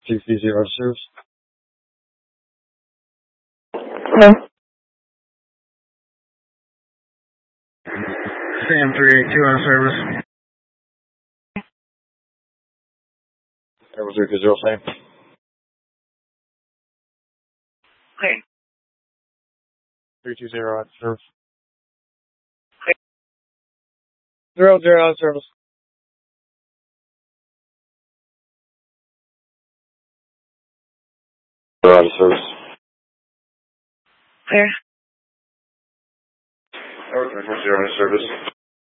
330 out of service. Hello. Sam 382 out of service. That was 320, Sam. Okay. 320 out of service. 00 out of service. Out of service. Clear. Tower 340 out of service.